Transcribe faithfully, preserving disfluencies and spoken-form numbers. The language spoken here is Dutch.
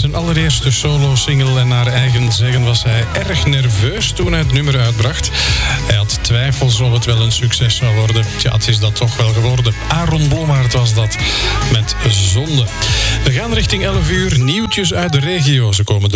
zijn allereerste solo-single en naar eigen zeggen was hij erg nerveus toen hij het nummer uitbracht. Hij had twijfels of het wel een succes zou worden. Tja, het is dat toch wel geworden. Aaron Blommaert was dat met Zonde. We gaan richting elf uur. Nieuwtjes uit de regio. Ze komen er